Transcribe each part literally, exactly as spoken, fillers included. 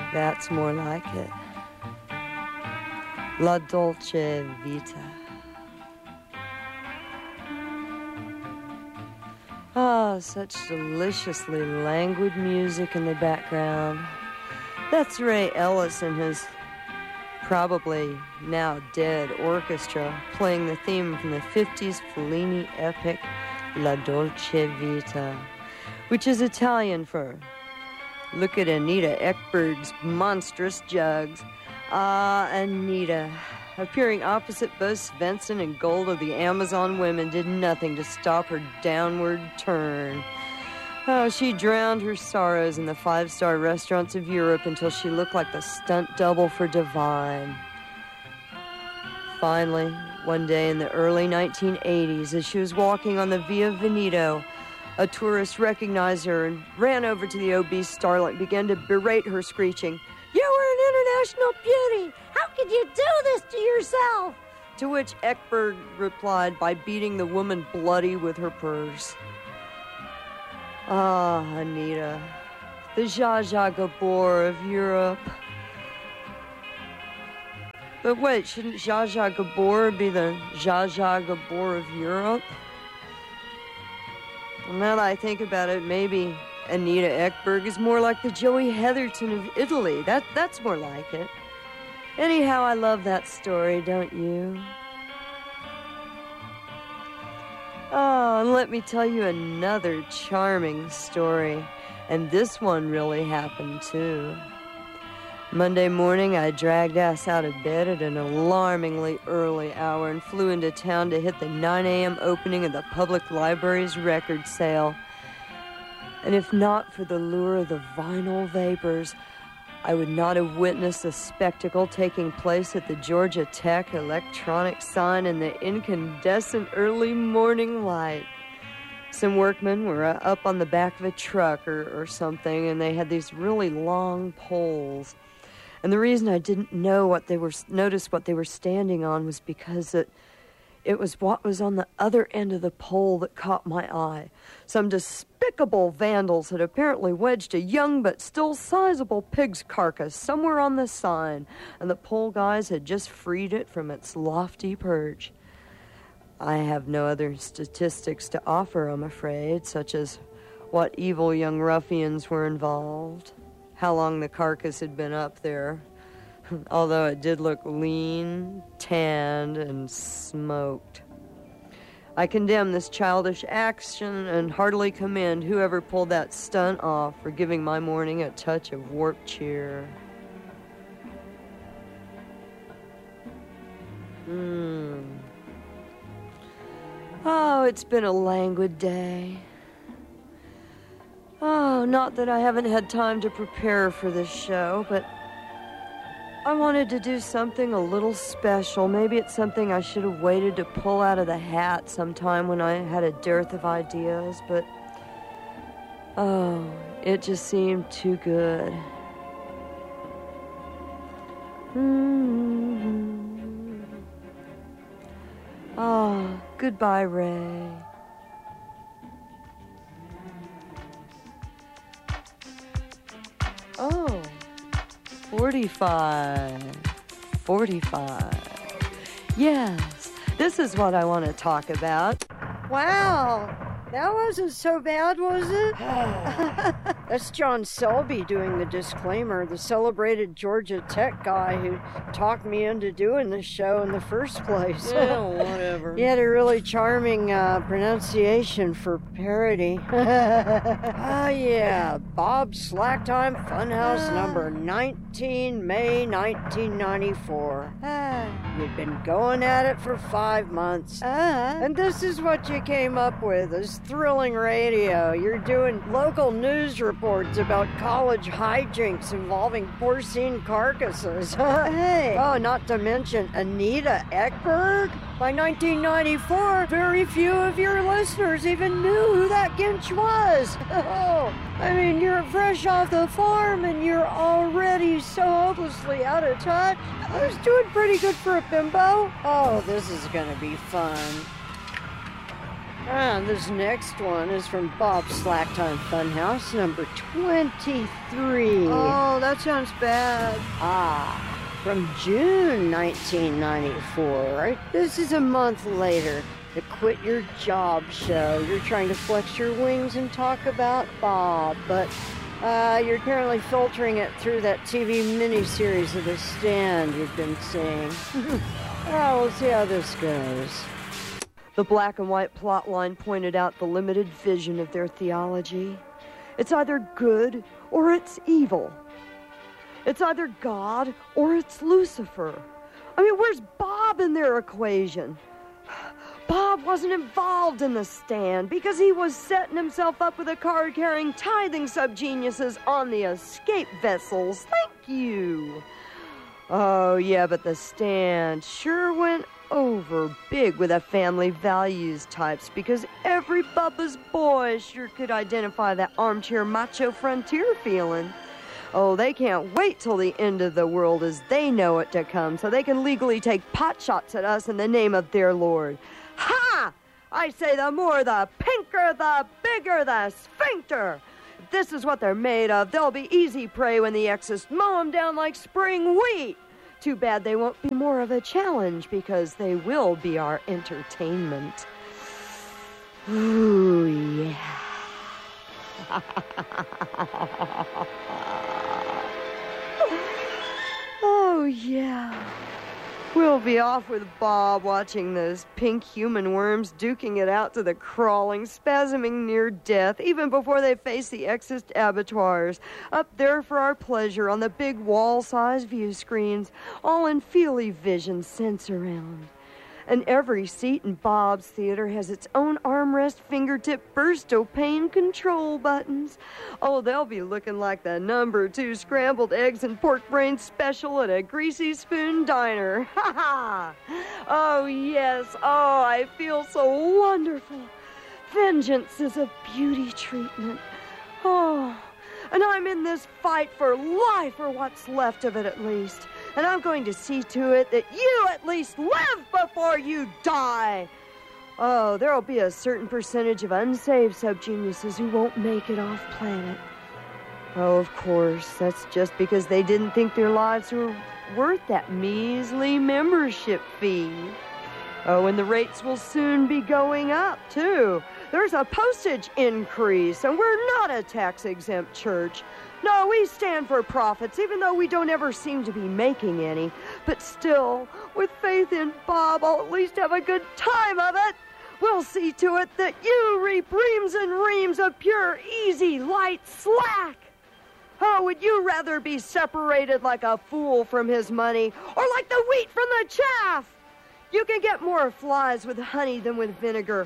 That's more like it. La Dolce Vita. Ah, such deliciously languid music in the background. That's Ray Ellis and his probably now dead orchestra playing the theme from the fifties Fellini epic La Dolce Vita, which is Italian for look at Anita Ekberg's monstrous jugs. Ah, Anita, appearing opposite both Svensson and Gold of the Amazon Women, did nothing to stop her downward turn. Oh, she drowned her sorrows in the five-star restaurants of Europe until she looked like the stunt double for Divine. Finally, one day in the early nineteen eighties, as she was walking on the Via Veneto, a tourist recognized her and ran over to the obese starlet and began to berate her, screeching, "You were an international beauty! How could you do this to yourself?" To which Ekberg replied by beating the woman bloody with her purse. Ah, Anita, the Zsa Zsa Gabor of Europe. But wait, shouldn't Zsa Zsa Gabor be the Zsa Zsa Gabor of Europe? Well, now that I think about it, maybe Anita Ekberg is more like the Joey Heatherton of Italy. That, that's more like it. Anyhow, I love that story, don't you? Oh, and let me tell you another charming story. And this one really happened, too. Monday morning, I dragged ass out of bed at an alarmingly early hour and flew into town to hit the nine a.m. opening of the public library's record sale. And if not for the lure of the vinyl vapors, I would not have witnessed the spectacle taking place at the Georgia Tech electronic sign in the incandescent early morning light. Some workmen were uh, up on the back of a truck or, or something, and they had these really long poles. And the reason I didn't know what they were, notice what they were standing on was because it, it was what was on the other end of the pole that caught my eye. Some despicable vandals had apparently wedged a young but still sizable pig's carcass somewhere on the sign, and the pole guys had just freed it from its lofty perch. I have no other statistics to offer, I'm afraid, such as what evil young ruffians were involved, how long the carcass had been up there, although it did look lean, tanned, and smoked. I condemn this childish action and heartily commend whoever pulled that stunt off for giving my morning a touch of warped cheer. Hmm. Oh, it's been a languid day. Oh, not that I haven't had time to prepare for this show, but I wanted to do something a little special. Maybe it's something I should have waited to pull out of the hat sometime when I had a dearth of ideas, but oh, it just seemed too good. Mm-hmm. Oh, goodbye, Ray. Oh, forty-five. forty-five. Yes, this is what I want to talk about. Wow, that wasn't so bad, was it? That's John Selby doing the disclaimer, the celebrated Georgia Tech guy who talked me into doing this show in the first place. Yeah, whatever. He had a really charming uh, pronunciation for parody. Ah, yeah, Bob Slacktime Funhouse number nineteen, May nineteen ninety-four. You'd been going at it for five months. Uh-huh. And this is what you came up with, is thrilling radio. You're doing local news reports about college hijinks involving porcine carcasses. Hey. Oh, not to mention Anita Ekberg. By nineteen ninety-four, very few of your listeners even knew who that Ginch was. Oh, I mean, you're fresh off the farm and you're already so hopelessly out of touch. I was doing pretty good for a bimbo. Oh, this is gonna be fun. Ah, this next one is from Bob's Slacktime Funhouse, number twenty-three. Oh, that sounds bad. Ah, from June nineteen ninety-four, right? This is a month later. The Quit Your Job show. You're trying to flex your wings and talk about Bob, but uh, you're currently filtering it through that T V miniseries of The Stand you've been seeing. Well, we'll see how this goes. The black and white plot line pointed out the limited vision of their theology. It's either good or it's evil. It's either God or it's Lucifer. I mean, where's Bob in their equation? Bob wasn't involved in The Stand because he was setting himself up with a card-carrying tithing subgeniuses on the escape vessels. Thank you. Oh, yeah, but The Stand sure went over big with the family values types because every Bubba's boy sure could identify that armchair macho frontier feeling. Oh, they can't wait till the end of the world as they know it to come so they can legally take pot shots at us in the name of their Lord. Ha! I say the more the pinker, the bigger the sphincter. If this is what they're made of, they'll be easy prey when the Exes mow them down like spring wheat. Too bad they won't be more of a challenge because they will be our entertainment. Ooh, yeah. Oh, yeah. We'll be off with Bob watching those pink human worms duking it out to the crawling, spasming near death, even before they face the Exist abattoirs, up there for our pleasure on the big wall-sized view screens, all in Feely Vision sense around. And every seat in Bob's theater has its own armrest, fingertip, bursto-pane control buttons. Oh, they'll be looking like the number two scrambled eggs and pork brains special at a Greasy Spoon diner. Ha ha! Oh, yes. Oh, I feel so wonderful. Vengeance is a beauty treatment. Oh, and I'm in this fight for life, or what's left of it at least. And I'm going to see to it that you at least live before you die. Oh, there'll be a certain percentage of unsaved subgeniuses who won't make it off planet. Oh, of course, that's just because they didn't think their lives were worth that measly membership fee. Oh, and the rates will soon be going up, too. There's a postage increase, and we're not a tax-exempt church. No, we stand for profits, even though we don't ever seem to be making any. But still, with faith in Bob, I'll at least have a good time of it. We'll see to it that you reap reams and reams of pure, easy, light slack. Oh, would you rather be separated like a fool from his money, or like the wheat from the chaff? You can get more flies with honey than with vinegar.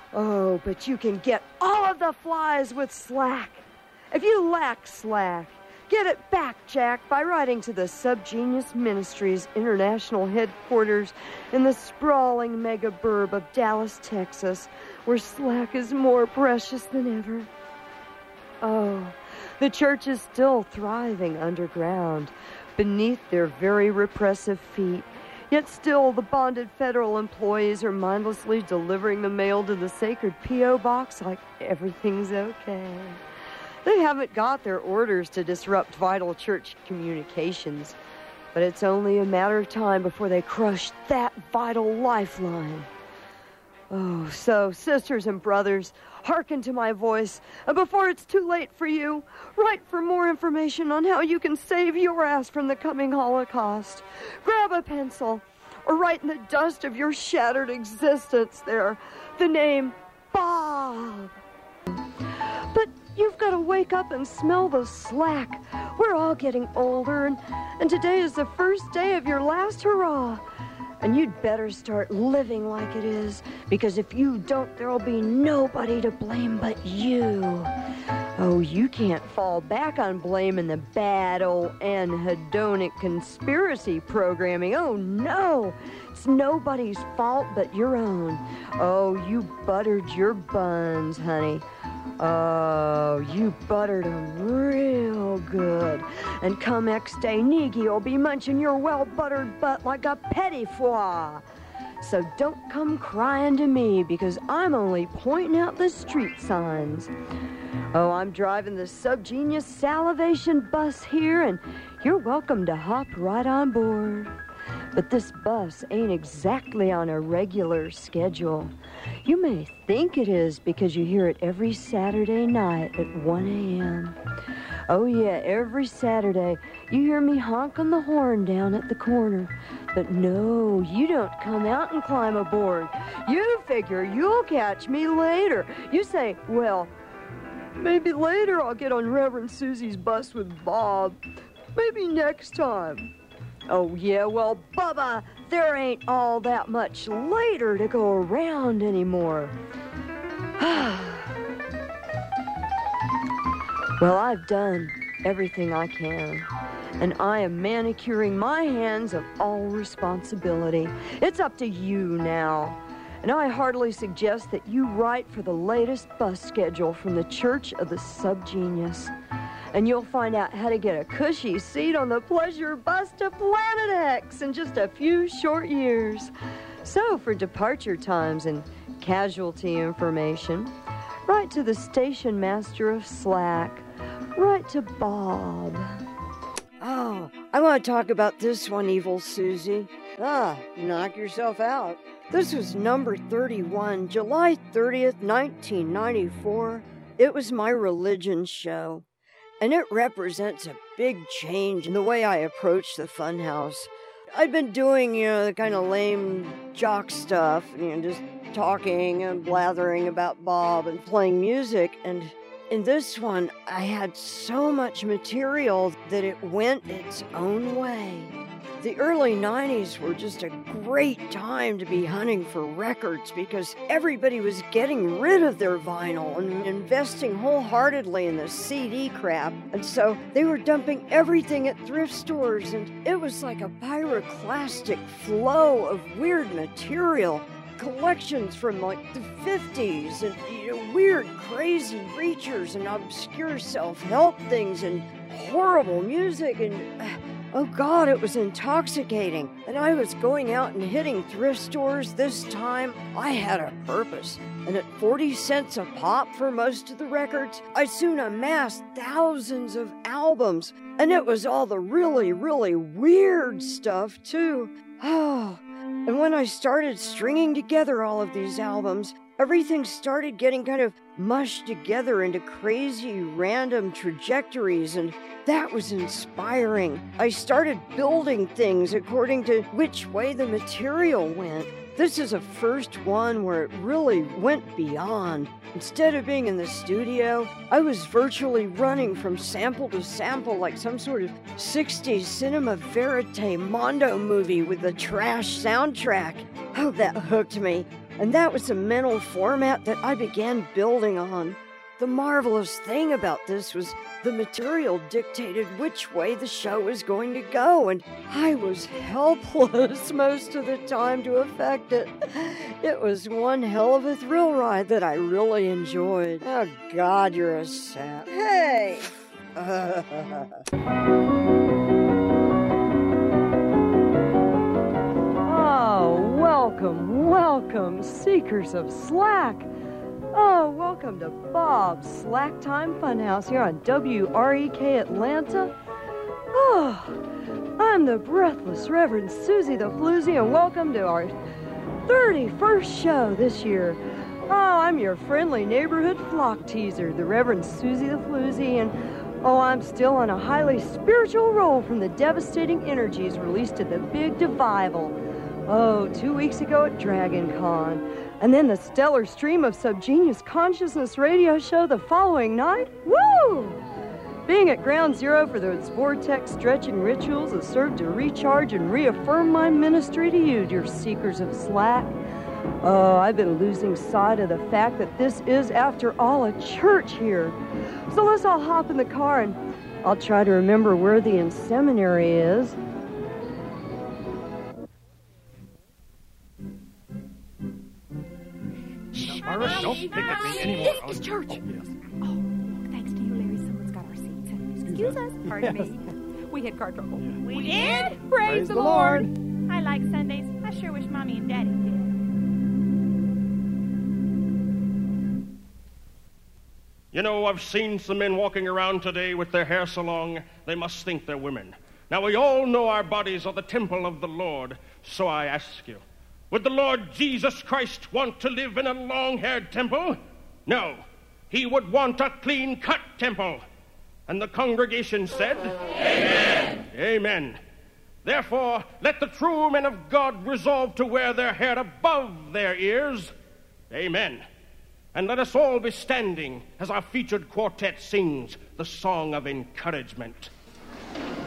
Oh, but you can get all of the flies with slack. If you lack slack, get it back, Jack, by writing to the Subgenius Ministries International Headquarters in the sprawling mega-burb of Dallas, Texas, where slack is more precious than ever. Oh, the church is still thriving underground, beneath their very repressive feet. Yet still, the bonded federal employees are mindlessly delivering the mail to the sacred P O box like everything's okay. They haven't got their orders to disrupt vital church communications, but it's only a matter of time before they crush that vital lifeline. Oh, so, sisters and brothers, hearken to my voice, and before it's too late for you, write for more information on how you can save your ass from the coming Holocaust. Grab a pencil, or write in the dust of your shattered existence there the name Bob. But you've got to wake up and smell the slack. We're all getting older, and, and today is the first day of your last hurrah. And you'd better start living like it is, because if you don't, there'll be nobody to blame but you. Oh, you can't fall back on blaming the bad old anhedonic conspiracy programming. Oh, no. It's nobody's fault but your own. Oh, you buttered your buns, honey. Oh, you buttered them real good. And come X day, Negi will be munching your well-buttered butt like a petit foie. So don't come crying to me because I'm only pointing out the street signs. Oh, I'm driving the Subgenius Salivation bus here, and you're welcome to hop right on board. But this bus ain't exactly on a regular schedule. You may think it is because you hear it every Saturday night at one a.m. Oh yeah, every Saturday you hear me honking the horn down at the corner. But no, you don't come out and climb aboard. You figure you'll catch me later. You say, well, maybe later I'll get on Reverend Susie's bus with Bob. Maybe next time. Oh, yeah, well, Bubba, there ain't all that much later to go around anymore. Well, I've done everything I can, and I am manicuring my hands of all responsibility. It's up to you now. And I heartily suggest that you write for the latest bus schedule from the Church of the Subgenius. And you'll find out how to get a cushy seat on the pleasure bus to Planet X in just a few short years. So for departure times and casualty information, write to the station master of Slack. Write to Bob. Oh, I want to talk about this one, Evil Susie. Ah, knock yourself out. This was number thirty-one, July thirtieth, nineteen ninety-four. It was my religion show. And it represents a big change in the way I approach the Funhouse. I'd been doing, you know, the kind of lame jock stuff, you know, just talking and blathering about Bob and playing music. And in this one, I had so much material that it went its own way. The early nineties were just a great time to be hunting for records because everybody was getting rid of their vinyl and investing wholeheartedly in the C D crap. And so they were dumping everything at thrift stores, and it was like a pyroclastic flow of weird material. Collections from like the fifties and, you know, weird, crazy preachers and obscure self-help things and horrible music and... Uh, Oh God, it was intoxicating. And I was going out and hitting thrift stores this time. I had a purpose. And at forty cents a pop for most of the records, I soon amassed thousands of albums. And it was all the really, really weird stuff too. Oh, and when I started stringing together all of these albums, everything started getting kind of mushed together into crazy random trajectories, and that was inspiring. I started building things according to which way the material went. This is a first one where it really went beyond. Instead of being in the studio, I was virtually running from sample to sample like some sort of sixties cinema verite Mondo movie with a trash soundtrack. Oh, that hooked me. And that was the mental format that I began building on. The marvelous thing about this was the material dictated which way the show was going to go, and I was helpless most of the time to affect it. It was one hell of a thrill ride that I really enjoyed. Oh, God, you're a sap. Hey! Oh, welcome, welcome, seekers of Slack. Oh, welcome to Bob's Slack Time Funhouse here on W R E K Atlanta. Oh, I'm the breathless Reverend Susie the Floozy, and welcome to our thirty-first show this year. Oh, I'm your friendly neighborhood flock teaser, the Reverend Susie the Floozy, and oh, I'm still on a highly spiritual roll from the devastating energies released at the Big Devival. Oh, two weeks ago at Dragon Con. And then the stellar stream of Subgenius Consciousness radio show the following night. Woo! Being at ground zero for those vortex stretching rituals has served to recharge and reaffirm my ministry to you, dear seekers of Slack. Oh, I've been losing sight of the fact that this is, after all, a church here. So let's all hop in the car and I'll try to remember where the in seminary is. Iris, don't pick at me anymore. This is church. Oh, yes. Oh, thanks to you, Larry, someone's got our seats. Excuse us. Pardon Yes. me. We had car trouble. Yeah. We did? Praise, Praise the the Lord. Lord. I like Sundays. I sure wish Mommy and Daddy did. You know, I've seen some men walking around today with their hair so long, they must think they're women. Now, we all know our bodies are the temple of the Lord, so I ask you, would the Lord Jesus Christ want to live in a long-haired temple? No, he would want a clean-cut temple. And the congregation said, Amen. Amen. Therefore, let the true men of God resolve to wear their hair above their ears. Amen. And let us all be standing as our featured quartet sings the song of encouragement.